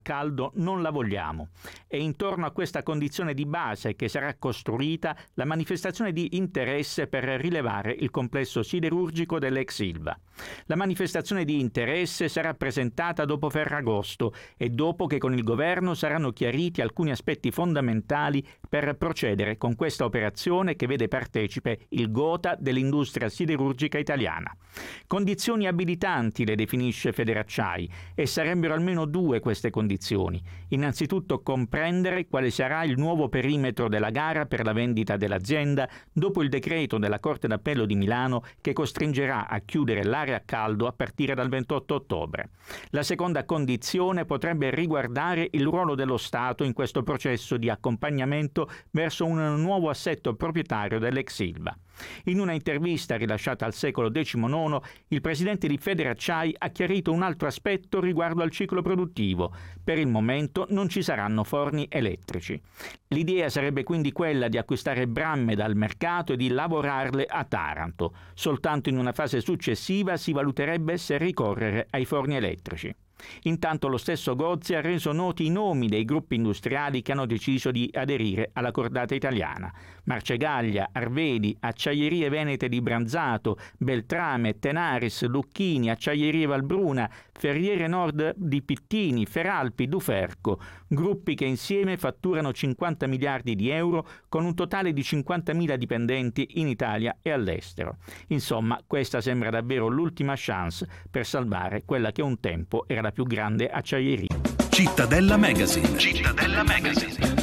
caldo non la vogliamo. È intorno a questa condizione di base che sarà costruita la manifestazione di interesse per rilevare il complesso siderurgico dell'ex Ilva. La manifestazione di interesse sarà presentata dopo Ferragosto e dopo che con il governo saranno chiariti alcuni aspetti fondamentali per procedere con questa operazione che vede partecipe il Gotha dell'industria siderurgica italiana. Condizioni abilitanti le definisce Federacciai e sarebbero almeno due queste condizioni. Innanzitutto comprendere quale sarà il nuovo perimetro della gara per la vendita dell'azienda dopo il decreto della Corte d'Appello di Milano che costringerà a chiudere l'area a caldo a partire dal 28 ottobre. La seconda condizione potrebbe riguardare il ruolo dello Stato in questo processo di accompagnamento verso un nuovo assetto proprietario dell'ex Ilva. In una intervista rilasciata al Secolo XIX, il presidente di Federacciai ha chiarito un altro aspetto riguardo al ciclo produttivo. Per il momento non ci saranno forni elettrici. L'idea sarebbe quindi quella di acquistare bramme dal mercato e di lavorarle a Taranto. Soltanto in una fase successiva si valuterebbe se ricorrere ai forni elettrici. Intanto lo stesso Gozzi ha reso noti i nomi dei gruppi industriali che hanno deciso di aderire alla cordata italiana. Marcegaglia, Arvedi, Acciaierie Venete di Branzato, Beltrame, Tenaris, Lucchini, Acciaierie Valbruna, Ferriere Nord di Pittini, Feralpi, Duferco, gruppi che insieme fatturano 50 miliardi di euro con un totale di 50.000 dipendenti in Italia e all'estero. Insomma, questa sembra davvero l'ultima chance per salvare quella che un tempo era la più grande acciaieria. Cittadella Magazine. Cittadella Magazine.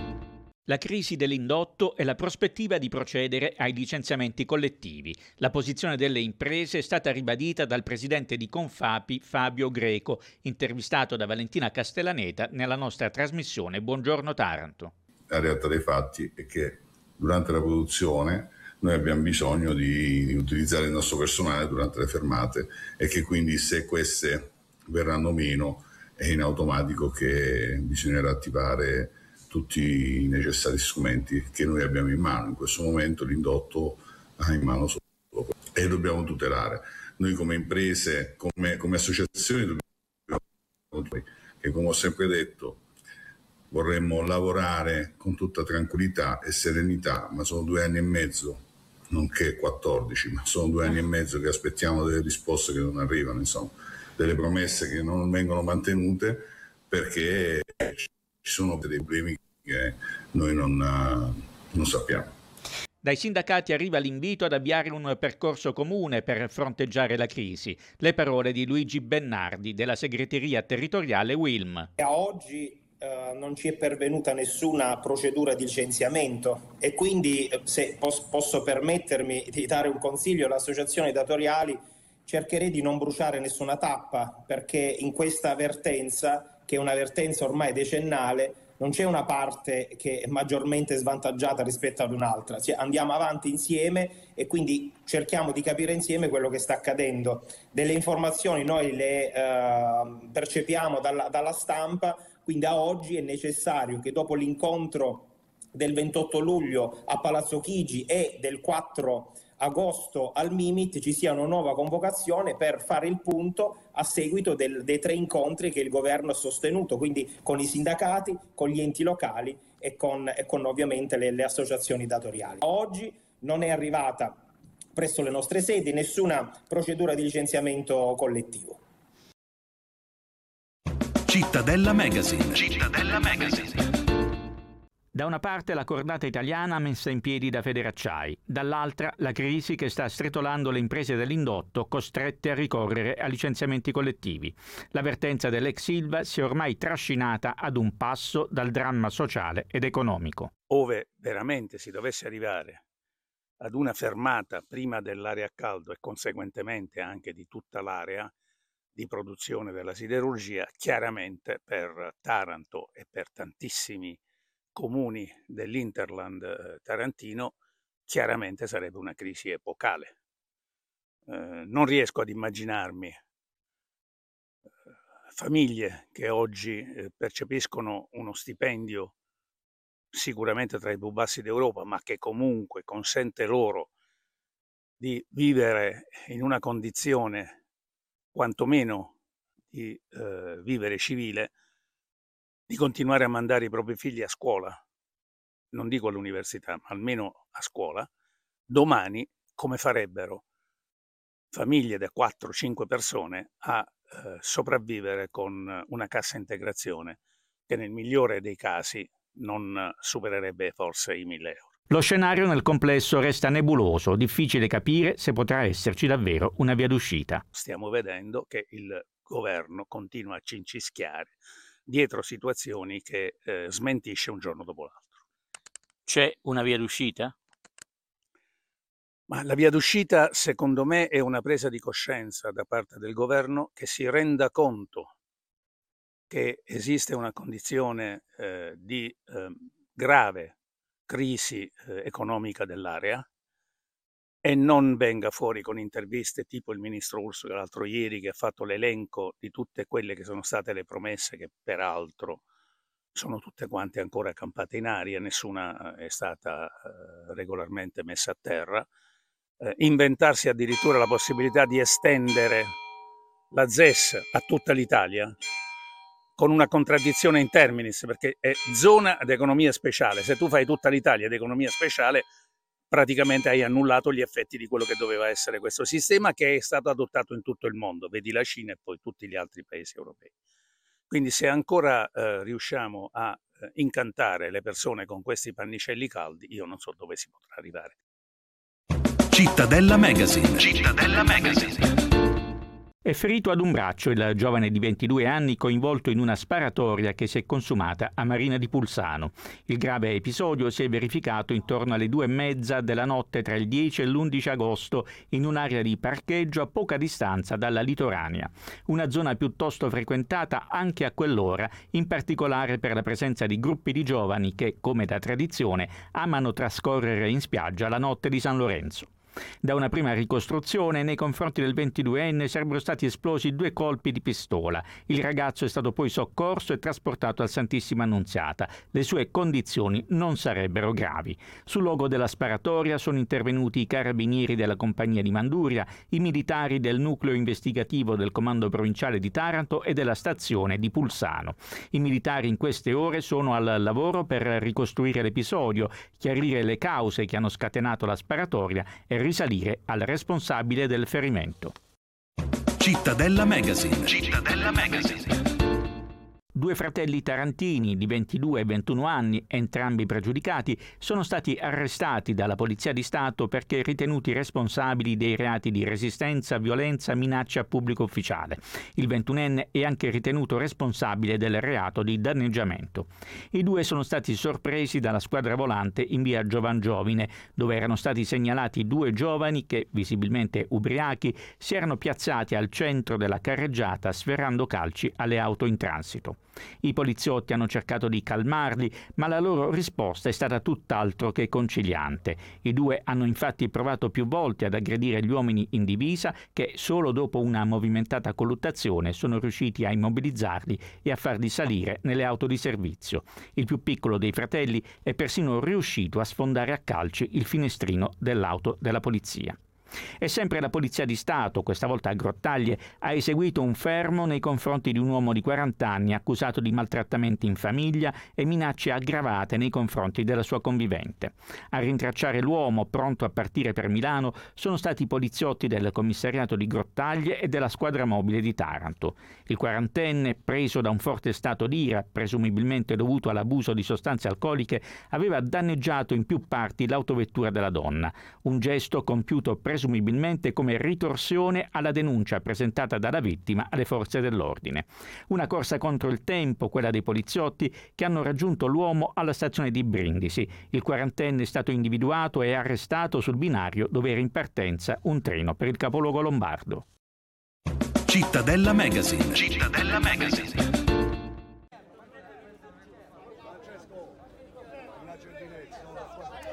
La crisi dell'indotto e la prospettiva di procedere ai licenziamenti collettivi. La posizione delle imprese è stata ribadita dal presidente di Confapi, Fabio Greco, intervistato da Valentina Castellaneta nella nostra trasmissione Buongiorno Taranto. La realtà dei fatti è che durante la produzione noi abbiamo bisogno di utilizzare il nostro personale durante le fermate e che quindi se queste verranno meno è in automatico che bisognerà attivare tutti i necessari strumenti che noi abbiamo in mano. In questo momento l'indotto ha in mano solo e dobbiamo tutelare. Noi come imprese, come associazioni dobbiamo, che come ho sempre detto, vorremmo lavorare con tutta tranquillità e serenità, ma sono 2 anni e mezzo, nonché 14, ma sono 2 anni e mezzo che aspettiamo delle risposte che non arrivano, insomma, delle promesse che non vengono mantenute perché ci sono dei problemi che noi non sappiamo. Dai sindacati arriva l'invito ad avviare un percorso comune per fronteggiare la crisi. Le parole di Luigi Bennardi della segreteria territoriale UILM. A oggi non ci è pervenuta nessuna procedura di licenziamento e quindi se posso permettermi di dare un consiglio alle associazioni datoriali, cercherei di non bruciare nessuna tappa perché in questa vertenza, che è una vertenza ormai decennale, non c'è una parte che è maggiormente svantaggiata rispetto ad un'altra. Andiamo avanti insieme e quindi cerchiamo di capire insieme quello che sta accadendo. Delle informazioni noi le percepiamo dalla stampa, quindi a oggi è necessario che dopo l'incontro del 28 luglio a Palazzo Chigi e del 4 agosto al Mimit ci sia una nuova convocazione per fare il punto a seguito dei 3 incontri che il governo ha sostenuto, quindi con i sindacati, con gli enti locali e con ovviamente le associazioni datoriali. Oggi non è arrivata presso le nostre sedi nessuna procedura di licenziamento collettivo. Cittadella Magazine. Cittadella Magazine. Da una parte la cordata italiana messa in piedi da Federacciai, dall'altra la crisi che sta stretolando le imprese dell'indotto costrette a ricorrere a licenziamenti collettivi. La vertenza dell'ex Ilva si è ormai trascinata ad un passo dal dramma sociale ed economico. Ove veramente si dovesse arrivare ad una fermata prima dell'area a caldo e conseguentemente anche di tutta l'area di produzione della siderurgia, chiaramente per Taranto e per tantissimi comuni dell'Interland tarantino, chiaramente sarebbe una crisi epocale. Non riesco ad immaginarmi famiglie che oggi percepiscono uno stipendio sicuramente tra i più bassi d'Europa, ma che comunque consente loro di vivere in una condizione quantomeno di vivere civile, di continuare a mandare i propri figli a scuola, non dico all'università, ma almeno a scuola, domani come farebbero famiglie da 4-5 persone a sopravvivere con una cassa integrazione che nel migliore dei casi non supererebbe forse i 1.000 euro. Lo scenario nel complesso resta nebuloso, difficile capire se potrà esserci davvero una via d'uscita. Stiamo vedendo che il governo continua a cincischiare dietro situazioni che smentisce un giorno dopo l'altro. C'è una via d'uscita? Ma la via d'uscita, secondo me, è una presa di coscienza da parte del governo che si renda conto che esiste una condizione di grave crisi economica dell'area e non venga fuori con interviste tipo il ministro Urso l'altro ieri, che ha fatto l'elenco di tutte quelle che sono state le promesse, che peraltro sono tutte quante ancora campate in aria, nessuna è stata regolarmente messa a terra. Inventarsi addirittura la possibilità di estendere la ZES a tutta l'Italia, con una contraddizione in terminis, perché è zona d'economia speciale. Se tu fai tutta l'Italia d'economia speciale, praticamente hai annullato gli effetti di quello che doveva essere questo sistema, che è stato adottato in tutto il mondo, vedi la Cina e poi tutti gli altri paesi europei. Quindi se ancora riusciamo a incantare le persone con questi pannicelli caldi, io non so dove si potrà arrivare. Cittadella Magazine. Cittadella Magazine. È ferito ad un braccio il giovane di 22 anni coinvolto in una sparatoria che si è consumata a Marina di Pulsano. Il grave episodio si è verificato intorno alle 2:30 della notte tra il 10 e l'11 agosto in un'area di parcheggio a poca distanza dalla litoranea. Una zona piuttosto frequentata anche a quell'ora, in particolare per la presenza di gruppi di giovani che, come da tradizione, amano trascorrere in spiaggia la notte di San Lorenzo. Da una prima ricostruzione, nei confronti del 22enne sarebbero stati esplosi 2 colpi di pistola. Il ragazzo è stato poi soccorso e trasportato al Santissima Annunziata. Le sue condizioni non sarebbero gravi. Sul luogo della sparatoria sono intervenuti i carabinieri della compagnia di Manduria, i militari del nucleo investigativo del comando provinciale di Taranto e della stazione di Pulsano. I militari in queste ore sono al lavoro per ricostruire l'episodio, chiarire le cause che hanno scatenato la sparatoria e risalire al responsabile del ferimento. Cittadella Magazine. Cittadella Magazine. 2 fratelli tarantini di 22 e 21 anni, entrambi pregiudicati, sono stati arrestati dalla Polizia di Stato perché ritenuti responsabili dei reati di resistenza, violenza, minaccia a pubblico ufficiale. Il 21enne è anche ritenuto responsabile del reato di danneggiamento. I 2 sono stati sorpresi dalla squadra volante in via Giovan Giovine, dove erano stati segnalati 2 giovani che, visibilmente ubriachi, si erano piazzati al centro della carreggiata sferrando calci alle auto in transito. I poliziotti hanno cercato di calmarli, ma la loro risposta è stata tutt'altro che conciliante. I 2 hanno infatti provato più volte ad aggredire gli uomini in divisa che, solo dopo una movimentata colluttazione, sono riusciti a immobilizzarli e a farli salire nelle auto di servizio. Il più piccolo dei fratelli è persino riuscito a sfondare a calci il finestrino dell'auto della polizia. E sempre la Polizia di Stato, questa volta a Grottaglie, ha eseguito un fermo nei confronti di un uomo di 40 anni accusato di maltrattamenti in famiglia e minacce aggravate nei confronti della sua convivente. A rintracciare l'uomo, pronto a partire per Milano, sono stati i poliziotti del commissariato di Grottaglie e della squadra mobile di Taranto. Il 40enne, preso da un forte stato d'ira, presumibilmente dovuto all'abuso di sostanze alcoliche, aveva danneggiato in più parti l'autovettura della donna, un gesto compiuto presumibilmente come ritorsione alla denuncia presentata dalla vittima alle forze dell'ordine. Una corsa contro il tempo, quella dei poliziotti, che hanno raggiunto l'uomo alla stazione di Brindisi. Il 40enne è stato individuato e arrestato sul binario dove era in partenza un treno per il capoluogo lombardo. Cittadella Magazine. Cittadella Magazine.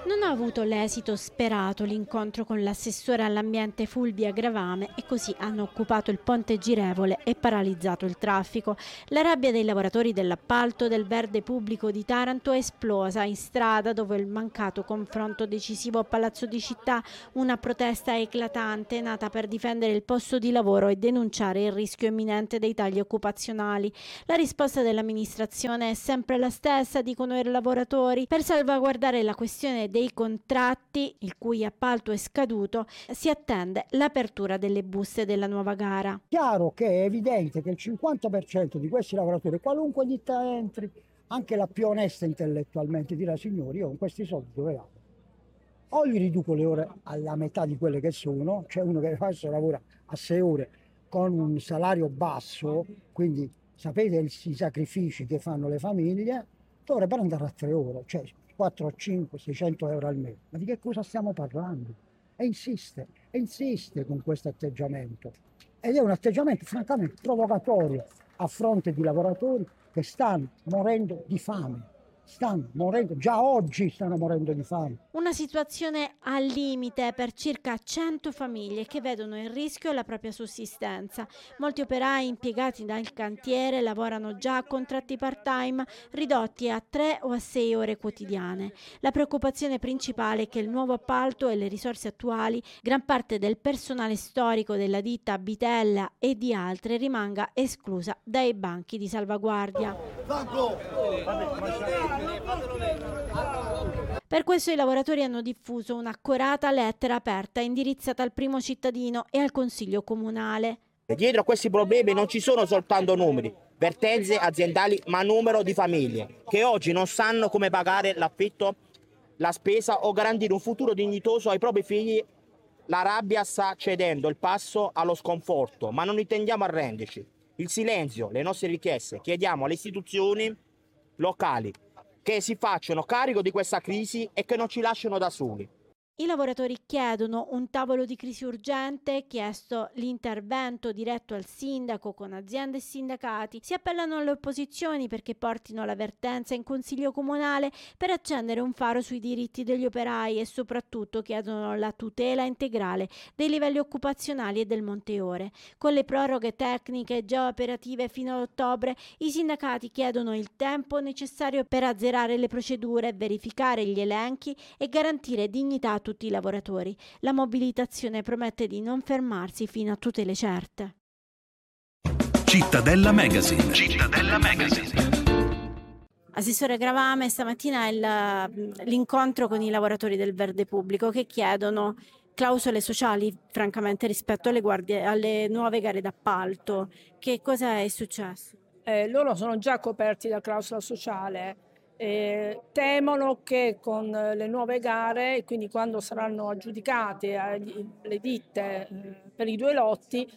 Non ha avuto l'esito sperato l'incontro con l'assessore all'ambiente Fulvia Gravame e così hanno occupato il ponte girevole e paralizzato il traffico. La rabbia dei lavoratori dell'appalto del verde pubblico di Taranto è esplosa in strada dopo il mancato confronto decisivo a Palazzo di Città, una protesta eclatante nata per difendere il posto di lavoro e denunciare il rischio imminente dei tagli occupazionali. La risposta dell'amministrazione è sempre la stessa, dicono i lavoratori. Per salvaguardare la questione dei contratti, il cui appalto è scaduto, si attende l'apertura delle buste della nuova gara. Chiaro che è evidente che il 50% di questi lavoratori, qualunque ditta entri, anche la più onesta intellettualmente, dirà: signori, io con questi soldi dove vado? O gli riduco le ore alla metà di quelle che sono, c'è uno che adesso lavora a 6 ore con un salario basso, quindi sapete i sacrifici che fanno le famiglie, dovrebbero andare a 3 ore, cioè 4, 5, 600 euro al mese. Ma di che cosa stiamo parlando? E insiste con questo atteggiamento. Ed è un atteggiamento francamente provocatorio a fronte di lavoratori che stanno morendo di fame. Già oggi stanno morendo di fame. Una situazione al limite per circa 100 famiglie che vedono in rischio la propria sussistenza. Molti operai impiegati dal cantiere lavorano già a contratti part-time ridotti a 3 o a 6 ore quotidiane. La preoccupazione principale è che il nuovo appalto e le risorse attuali, gran parte del personale storico della ditta Bitella e di altre, rimanga esclusa dai banchi di salvaguardia. Per questo i lavoratori hanno diffuso un'accorata lettera aperta indirizzata al primo cittadino e al Consiglio Comunale. Dietro a questi problemi non ci sono soltanto numeri, vertenze aziendali, ma numero di famiglie che oggi non sanno come pagare l'affitto, la spesa o garantire un futuro dignitoso ai propri figli. La rabbia sta cedendo il passo allo sconforto, ma non intendiamo arrenderci. Il silenzio, le nostre richieste, chiediamo alle istituzioni locali che si facciano carico di questa crisi e che non ci lasciano da soli. I lavoratori chiedono un tavolo di crisi urgente, chiesto l'intervento diretto al sindaco con aziende e sindacati. Si appellano alle opposizioni perché portino la vertenza in Consiglio Comunale per accendere un faro sui diritti degli operai e soprattutto chiedono la tutela integrale dei livelli occupazionali e del monte ore. Con le proroghe tecniche già operative fino ad ottobre, i sindacati chiedono il tempo necessario per azzerare le procedure, verificare gli elenchi e garantire dignità a tutti i lavoratori. La mobilitazione promette di non fermarsi fino a tutele certe. Cittadella Magazine. Cittadella Magazine. Assessore Gravame, stamattina è l'incontro con i lavoratori del verde pubblico che chiedono clausole sociali, francamente, rispetto alle nuove gare d'appalto. Che cosa è successo? Loro sono già coperti da clausola sociale. Temono che con le nuove gare, quindi quando saranno aggiudicate le ditte per i 2 lotti,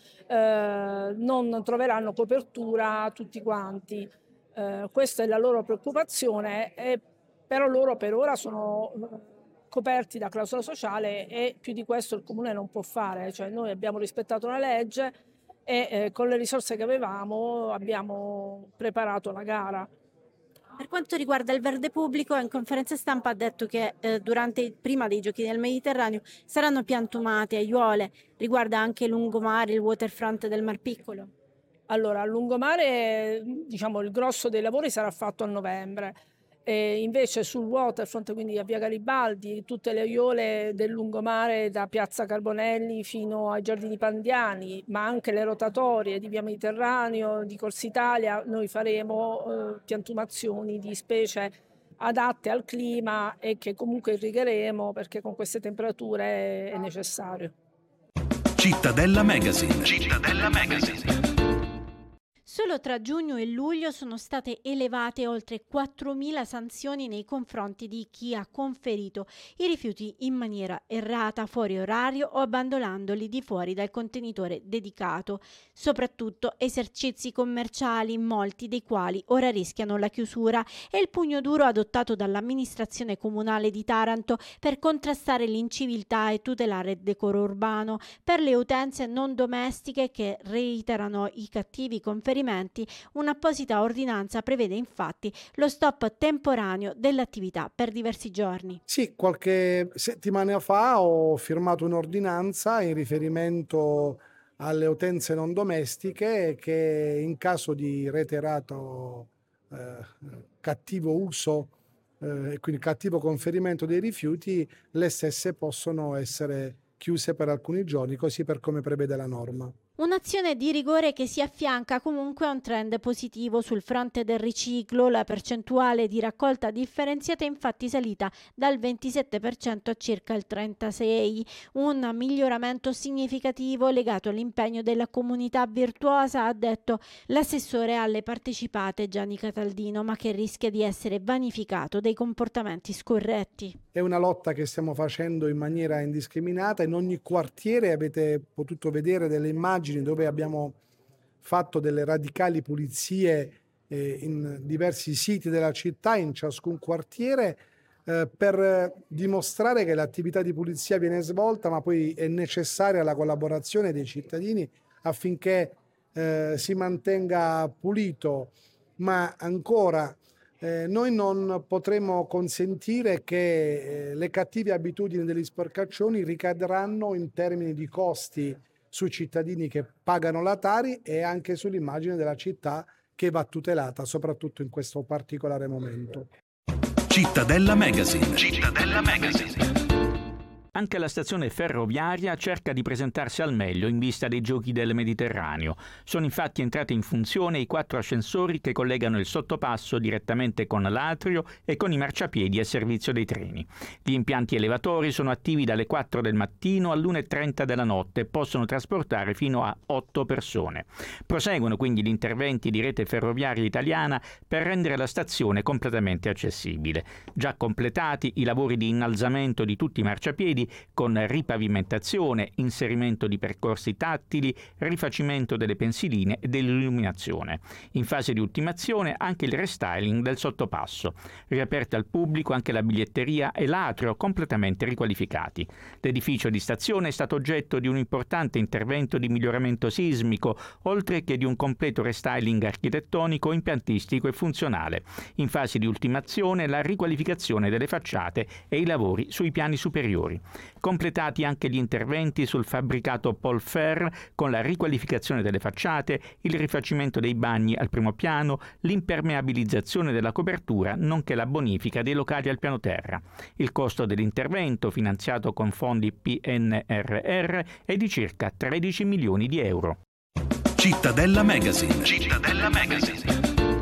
non troveranno copertura tutti quanti. Questa è la loro preoccupazione, però loro per ora sono coperti da clausola sociale e più di questo il Comune non può fare. Cioè, noi abbiamo rispettato la legge e con le risorse che avevamo abbiamo preparato la gara. Per quanto riguarda il verde pubblico, in conferenza stampa ha detto che prima dei Giochi del Mediterraneo saranno piantumate aiuole. Riguarda anche il lungomare, il waterfront del Mar Piccolo? Allora, a lungomare, diciamo, il grosso dei lavori sarà fatto a novembre. E invece sul waterfront, quindi a Via Garibaldi, tutte le aiuole del lungomare da Piazza Carbonelli fino ai Giardini Pandiani, ma anche le rotatorie di Via Mediterraneo, di Corsa Italia, noi faremo piantumazioni di specie adatte al clima e che comunque irrigheremo perché con queste temperature è necessario. Cittadella Magazine. Cittadella Magazine. Solo tra giugno e luglio sono state elevate oltre 4.000 sanzioni nei confronti di chi ha conferito i rifiuti in maniera errata, fuori orario o abbandonandoli di fuori dal contenitore dedicato, soprattutto esercizi commerciali, molti dei quali ora rischiano la chiusura, e il pugno duro adottato dall'amministrazione comunale di Taranto per contrastare l'inciviltà e tutelare il decoro urbano per le utenze non domestiche che reiterano i cattivi conferimenti stabilimenti. Un'apposita ordinanza prevede infatti lo stop temporaneo dell'attività per diversi giorni. Sì, qualche settimana fa ho firmato un'ordinanza in riferimento alle utenze non domestiche che in caso di reiterato cattivo uso e quindi cattivo conferimento dei rifiuti, le stesse possono essere chiuse per alcuni giorni, così per come prevede la norma. Un'azione di rigore che si affianca comunque a un trend positivo sul fronte del riciclo. La percentuale di raccolta differenziata è infatti salita dal 27% a circa il 36%, un miglioramento significativo legato all'impegno della comunità virtuosa, ha detto l'assessore alle partecipate Gianni Cataldino, ma che rischia di essere vanificato dai comportamenti scorretti. È una lotta che stiamo facendo in maniera indiscriminata. In ogni quartiere avete potuto vedere delle immagini dove abbiamo fatto delle radicali pulizie in diversi siti della città, in ciascun quartiere, per dimostrare che l'attività di pulizia viene svolta, ma poi è necessaria la collaborazione dei cittadini affinché si mantenga pulito. Ma ancora noi non potremo consentire che le cattive abitudini degli sporcaccioni ricadranno in termini di costi sui cittadini che pagano la Tari e anche sull'immagine della città, che va tutelata soprattutto in questo particolare momento. Cittadella Magazine. Cittadella Magazine. Anche la stazione ferroviaria cerca di presentarsi al meglio in vista dei Giochi del Mediterraneo. Sono infatti entrati in funzione i 4 ascensori che collegano il sottopasso direttamente con l'atrio e con i marciapiedi a servizio dei treni. Gli impianti elevatori sono attivi dalle 4 del mattino all'1:30 della notte e possono trasportare fino a 8 persone. Proseguono quindi gli interventi di Rete Ferroviaria Italiana per rendere la stazione completamente accessibile. Già completati i lavori di innalzamento di tutti i marciapiedi con ripavimentazione, inserimento di percorsi tattili, rifacimento delle pensiline e dell'illuminazione. In fase di ultimazione anche il restyling del sottopasso. Riaperte al pubblico anche la biglietteria e l'atrio completamente riqualificati. L'edificio di stazione è stato oggetto di un importante intervento di miglioramento sismico, oltre che di un completo restyling architettonico, impiantistico e funzionale. In fase di ultimazione la riqualificazione delle facciate e i lavori sui piani superiori. Completati anche gli interventi sul fabbricato Polfer con la riqualificazione delle facciate, il rifacimento dei bagni al primo piano, l'impermeabilizzazione della copertura, nonché la bonifica dei locali al piano terra. Il costo dell'intervento, finanziato con fondi PNRR, è di circa 13 milioni di euro. Cittadella Magazine. Cittadella Magazine.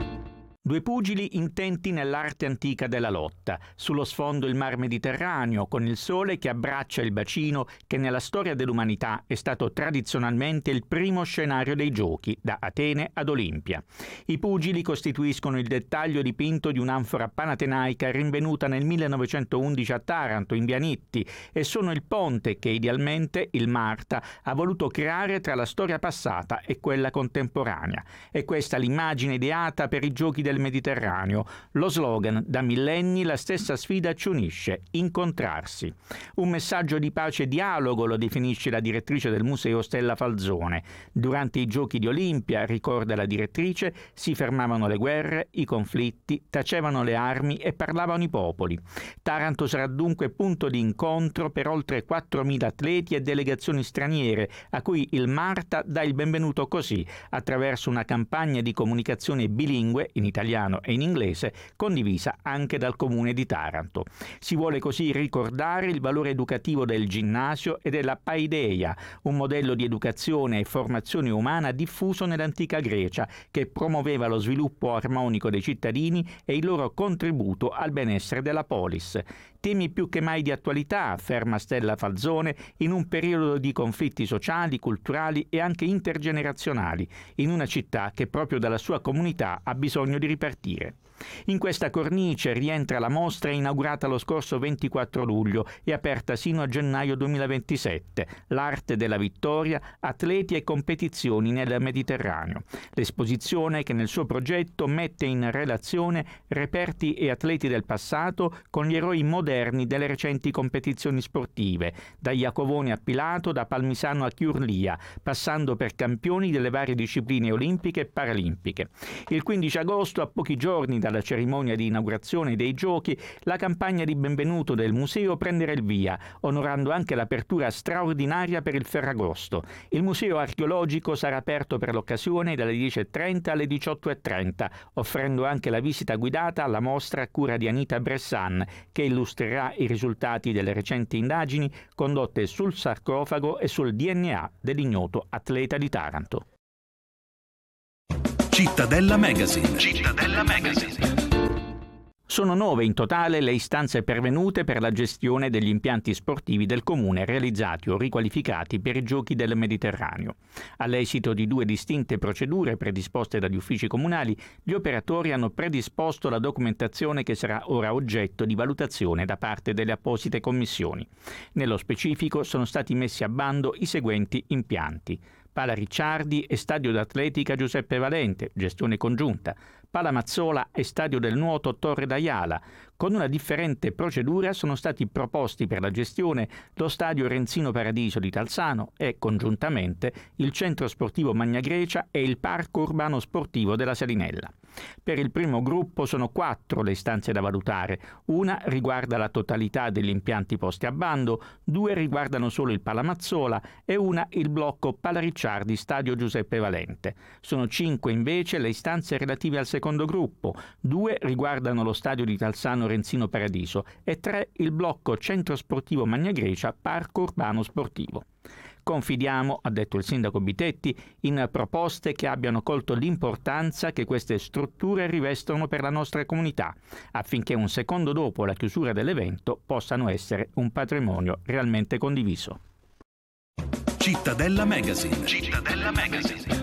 2 pugili intenti nell'arte antica della lotta. Sullo sfondo il mar Mediterraneo, con il sole che abbraccia il bacino che nella storia dell'umanità è stato tradizionalmente il primo scenario dei giochi, da Atene ad Olimpia. I pugili costituiscono il dettaglio dipinto di un'anfora panatenaica rinvenuta nel 1911 a Taranto, in Bianitti, e sono il ponte che idealmente il Marta ha voluto creare tra la storia passata e quella contemporanea. È questa l'immagine ideata per i giochi del Mediterraneo. Lo slogan: da millenni la stessa sfida ci unisce, incontrarsi. Un messaggio di pace e dialogo, lo definisce la direttrice del museo Stella Falzone. Durante i giochi di Olimpia, ricorda la direttrice, si fermavano le guerre, i conflitti, tacevano le armi e parlavano i popoli. Taranto sarà dunque punto di incontro per oltre 4.000 atleti e delegazioni straniere, a cui il Marta dà il benvenuto così, attraverso una campagna di comunicazione bilingue in italiano e in inglese, condivisa anche dal comune di Taranto. Si vuole così ricordare il valore educativo del ginnasio e della paideia, un modello di educazione e formazione umana diffuso nell'antica Grecia, che promuoveva lo sviluppo armonico dei cittadini e il loro contributo al benessere della polis. Temi più che mai di attualità, afferma Stella Falzone, in un periodo di conflitti sociali, culturali e anche intergenerazionali, in una città che proprio dalla sua comunità ha bisogno di ripartire. In questa cornice rientra la mostra inaugurata lo scorso 24 luglio e aperta sino a gennaio 2027, L'arte della vittoria, atleti e competizioni nel Mediterraneo. L'esposizione che nel suo progetto mette in relazione reperti e atleti del passato con gli eroi moderni delle recenti competizioni sportive, da Iacovone a Pilato, da Palmisano a Chiurlia, passando per campioni delle varie discipline olimpiche e paralimpiche. Il 15 agosto, a pochi giorni dalla cerimonia di inaugurazione dei giochi, la campagna di benvenuto del museo prenderà il via, onorando anche l'apertura straordinaria per il Ferragosto. Il museo archeologico sarà aperto per l'occasione dalle 10:30 alle 18:30, offrendo anche la visita guidata alla mostra a cura di Anita Bressan, che illustrerà i risultati delle recenti indagini condotte sul sarcofago e sul DNA dell'ignoto atleta di Taranto. Cittadella Magazine. Cittadella Magazine. Sono 9 in totale le istanze pervenute per la gestione degli impianti sportivi del Comune realizzati o riqualificati per i Giochi del Mediterraneo. All'esito di 2 distinte procedure predisposte dagli uffici comunali, gli operatori hanno predisposto la documentazione che sarà ora oggetto di valutazione da parte delle apposite commissioni. Nello specifico sono stati messi a bando i seguenti impianti: Pala Ricciardi e Stadio d'Atletica Giuseppe Valente, gestione congiunta; Pala Mazzola e Stadio del Nuoto Torre d'Aiala. Con una differente procedura sono stati proposti per la gestione lo Stadio Renzino Paradiso di Talzano e, congiuntamente, il Centro Sportivo Magna Grecia e il Parco Urbano Sportivo della Salinella. Per il primo gruppo sono 4 le istanze da valutare. Una riguarda la totalità degli impianti posti a bando, 2 riguardano solo il Pala Mazzola e una il blocco Pala Ricciardi Stadio Giuseppe Valente. Sono 5 invece le istanze relative al secondo gruppo, 2 riguardano lo Stadio di Talzano Renzino Paradiso e 3 il blocco Centro Sportivo Magna Grecia Parco Urbano Sportivo. Confidiamo, ha detto il sindaco Bitetti, in proposte che abbiano colto l'importanza che queste strutture rivestono per la nostra comunità, affinché un secondo dopo la chiusura dell'evento possano essere un patrimonio realmente condiviso. Cittadella Magazine. Cittadella Magazine.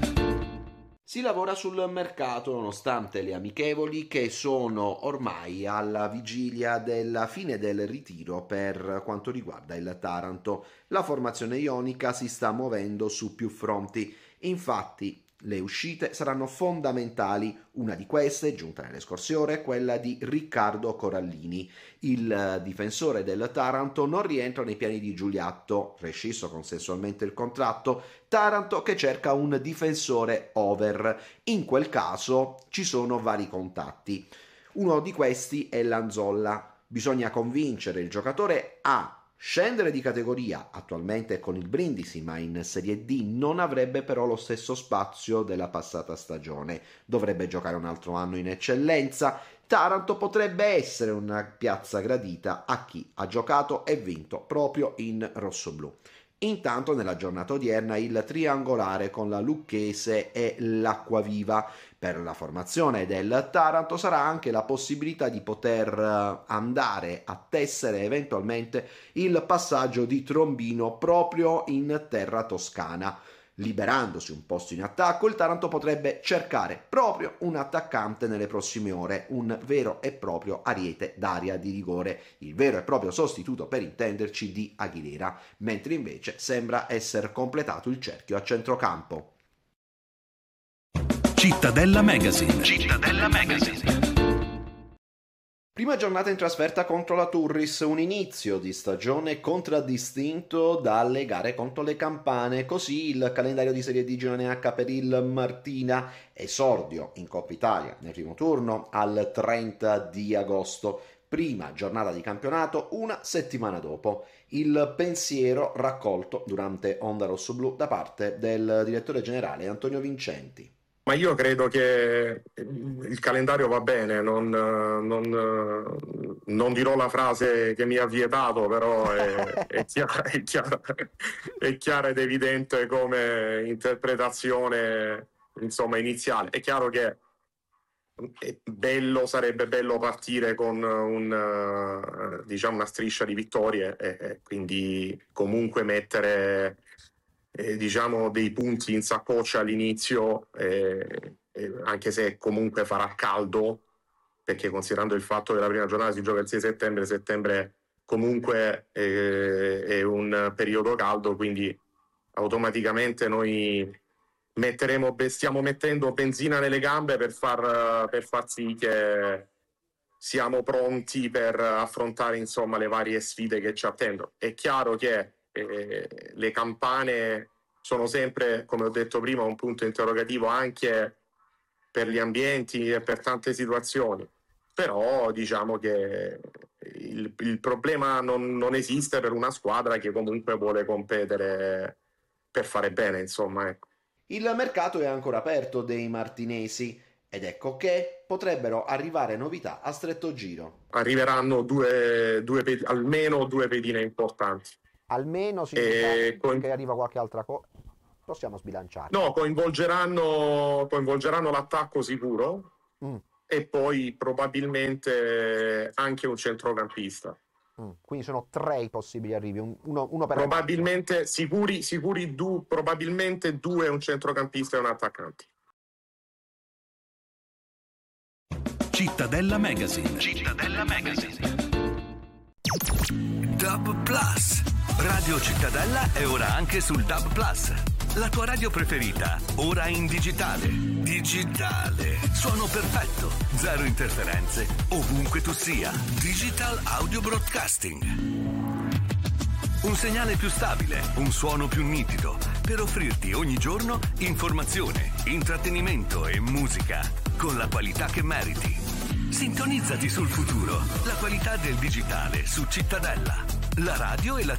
Si lavora sul mercato nonostante le amichevoli che sono ormai alla vigilia della fine del ritiro per quanto riguarda il Taranto. La formazione ionica si sta muovendo su più fronti, infatti le uscite saranno fondamentali. Una di queste, giunta nelle scorse ore, è quella di Riccardo Corallini. Il difensore del Taranto non rientra nei piani di Giuliatto, rescisso consensualmente il contratto. Taranto che cerca un difensore over. In quel caso ci sono vari contatti. Uno di questi è Lanzolla. Bisogna convincere il giocatore a scendere di categoria, attualmente con il Brindisi, ma in Serie D non avrebbe però lo stesso spazio della passata stagione. Dovrebbe giocare un altro anno in eccellenza. Taranto potrebbe essere una piazza gradita a chi ha giocato e vinto proprio in rossoblù. Intanto nella giornata odierna il triangolare con la Lucchese e l'Acquaviva. Per la formazione del Taranto sarà anche la possibilità di poter andare a tessere eventualmente il passaggio di Trombino proprio in terra toscana. Liberandosi un posto in attacco, il Taranto potrebbe cercare proprio un attaccante nelle prossime ore, un vero e proprio ariete d'area di rigore, il vero e proprio sostituto, per intenderci, di Aguilera, mentre invece sembra essere completato il cerchio a centrocampo. Cittadella Magazine. Cittadella Magazine. Prima giornata in trasferta contro la Turris, un inizio di stagione contraddistinto dalle gare contro le Campane, così il calendario di Serie D Girone H per il Martina, esordio in Coppa Italia nel primo turno al 30 di agosto, prima giornata di campionato una settimana dopo. Il pensiero raccolto durante Onda Rossoblu da parte del direttore generale Antonio Vincenti. Ma io credo che il calendario va bene, non dirò la frase che mi ha vietato, però è chiara ed evidente come interpretazione, insomma, iniziale. È chiaro che sarebbe bello partire con una striscia di vittorie e quindi comunque mettere dei punti in saccoccia all'inizio e anche se comunque farà caldo, perché considerando il fatto che la prima giornata si gioca il 6 settembre, settembre comunque è un periodo caldo, quindi automaticamente noi stiamo mettendo benzina nelle gambe per far sì che siamo pronti per affrontare, insomma, le varie sfide che ci attendono. È chiaro che le campane sono sempre, come ho detto prima, un punto interrogativo anche per gli ambienti e per tante situazioni, però diciamo che il problema non esiste per una squadra che comunque vuole competere per fare bene, insomma, ecco. Il mercato è ancora aperto dei martinesi ed ecco che potrebbero arrivare novità a stretto giro. Arriveranno almeno due pedine importanti. Almeno significa che arriva qualche altra cosa? Possiamo sbilanciare. No, coinvolgeranno l'attacco sicuro e poi probabilmente anche un centrocampista. Quindi sono 3 i possibili arrivi, uno per probabilmente probabilmente 2 un centrocampista e un attaccante. Cittadella Magazine. DAB Plus. Radio Cittadella è ora anche sul DAB Plus. La tua radio preferita, ora in digitale. Suono perfetto, 0 interferenze, ovunque tu sia. Digital Audio Broadcasting. Un segnale più stabile, un suono più nitido, per offrirti ogni giorno informazione, intrattenimento e musica, con la qualità che meriti. Sintonizzati sul futuro, la qualità del digitale su Cittadella. La radio e la